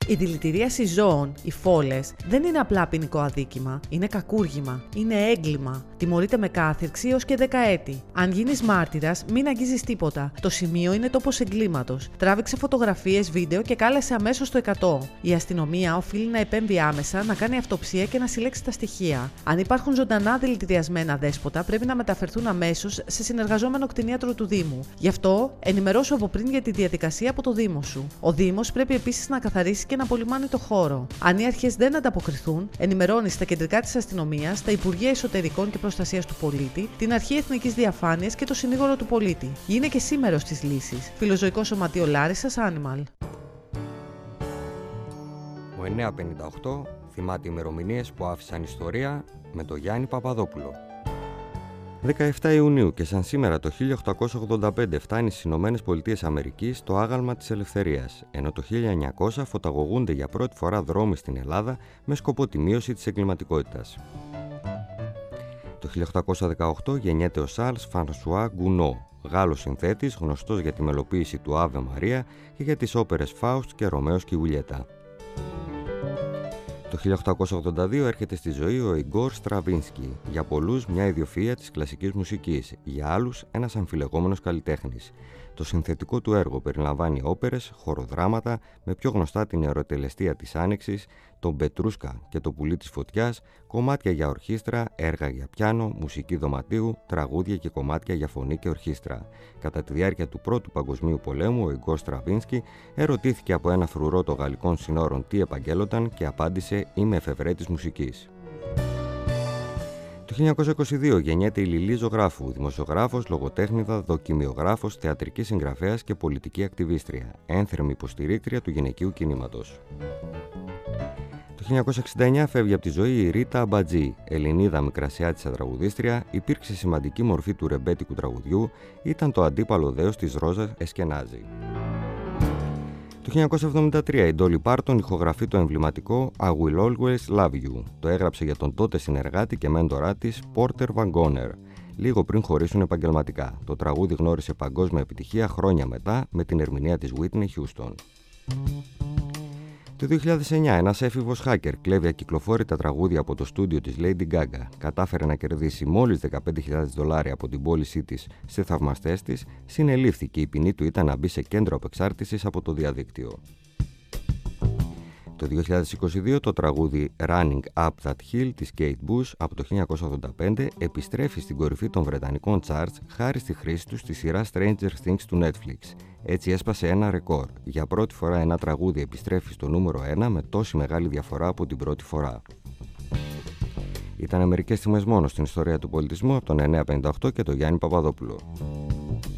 Η δηλητηρίαση ζώων, οι φόλες, δεν είναι απλά ποινικό αδίκημα. Είναι κακούργημα. Είναι έγκλημα. Τιμωρείται με κάθυρξη έως και 10 έτη. Αν γίνεις μάρτυρας, μην αγγίζεις τίποτα. Το σημείο είναι τόπος εγκλήματος. Τράβηξε φωτογραφίες, βίντεο και κάλεσε αμέσως το 100. Η αστυνομία οφείλει να επέμβει άμεσα, να κάνει αυτοψία και να συλλέξει τα στοιχεία. Αν υπάρχουν ζωντανά δηλητηριασμένα δέσποτα, πρέπει να μεταφερθούν αμέσως σε συνεργαζόμενο κτηνίατρο του Δήμου. Γι' αυτό, ενημερώσου από πριν για τη διαδικασία από το Δήμο σου. Ο Δήμος πρέπει επίσης να καθαρίσει και να απολυμάνει το χώρο. Αν οι αρχές δεν ανταποκριθούν, ενημερώνει στα κεντρικά της αστυνομίας, τα Υπουργεία Εσωτερικών και Προστασίας του Πολίτη, την Αρχή Εθνικής Διαφάνειας και το Συνήγορο του Πολίτη. Γίνε και εσύ μέρος της λύσης. Φιλοζωικό Σωματείο Λάρισσας, Animal. Ο 958 θυμάται ημερομηνίες που άφησαν ιστορία με τον Γιάννη Παπαδόπουλο. 17 Ιουνίου και σαν σήμερα το 1885 φτάνει στις Ηνωμένες Πολιτείες Αμερικής το άγαλμα της ελευθερίας, ενώ το 1900 φωταγωγούνται για πρώτη φορά δρόμοι στην Ελλάδα με σκοπό τη μείωση της εγκληματικότητας. Το 1818 γεννιέται ο Σαρλς Φρανσουά Γκουνό, Γάλλος συνθέτης γνωστός για τη μελοποίηση του Άβε Μαρία και για τις όπερες Φάουστ και Ρωμαίος και Ιουλιέτα. Το 1882 έρχεται στη ζωή ο Ιγκόρ Στραβίνσκι, για πολλούς μια ιδιοφυΐα της κλασικής μουσικής, για άλλους ένας αμφιλεγόμενος καλλιτέχνης. Το συνθετικό του έργο περιλαμβάνει όπερες, χοροδράματα, με πιο γνωστά την Ερωτελεστία της Άνοιξης, τον Πετρούσκα και το Πουλί της Φωτιάς, κομμάτια για ορχήστρα, έργα για πιάνο, μουσική δωματίου, τραγούδια και κομμάτια για φωνή και ορχήστρα. Κατά τη διάρκεια του Πρώτου Παγκοσμίου Πολέμου, ο Ιγκόρ Στραβίνσκι ερωτήθηκε από ένα φρουρό των γαλλικών συνόρων τι επαγγέλλονταν και απάντησε «Είμαι εφευρέτης μουσικής». Το 1922 γεννιέται η Λιλή Ζωγράφου, δημοσιογράφος, λογοτέχνηδα, δοκιμιογράφος, θεατρική συγγραφέας και πολιτική ακτιβίστρια, ένθερμη υποστηρίκτρια του γυναικείου κινήματος. Το 1969 φεύγει από τη ζωή η Ρίτα Αμπατζή, Ελληνίδα μικρασιάτισσα τραγουδίστρια, υπήρξε σημαντική μορφή του ρεμπέτικου τραγουδιού, ήταν το αντίπαλο δέος της Ρόζα Εσκενάζη. Το 1973 η Ντόλι Πάρτον ηχογραφεί το εμβληματικό I Will Always Love You. Το έγραψε για τον τότε συνεργάτη και μέντορά της Porter Van Goner, λίγο πριν χωρίσουν επαγγελματικά. Το τραγούδι γνώρισε παγκόσμια επιτυχία χρόνια μετά με την ερμηνεία της Whitney Houston. Το 2009 ένας έφηβος hacker κλέβει ακυκλοφόρητα τραγούδια από το στούντιο της Lady Gaga. Κατάφερε να κερδίσει μόλις $15,000 από την πώλησή της σε θαυμαστές της, συνελήφθη και η ποινή του ήταν να μπει σε κέντρο απεξάρτησης από το διαδίκτυο. Το 2022 το τραγούδι Running Up That Hill της Kate Bush από το 1985 επιστρέφει στην κορυφή των βρετανικών charts χάρη στη χρήση του στη σειρά Stranger Things του Netflix. Έτσι έσπασε ένα ρεκόρ. Για πρώτη φορά ένα τραγούδι επιστρέφει στο νούμερο 1 με τόση μεγάλη διαφορά από την πρώτη φορά. Ήταν μερικές στιγμές μόνο στην ιστορία του πολιτισμού από τον 958 και τον Γιάννη Παπαδόπουλο.